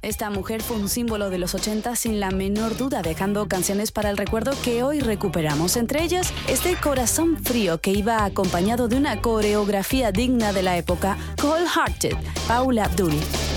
Esta mujer fue un símbolo de los 80 sin la menor duda, dejando canciones para el recuerdo que hoy recuperamos. Entre ellas, este Corazón Frío, que iba acompañado de una coreografía digna de la época, Cold Hearted, Paula Abdul.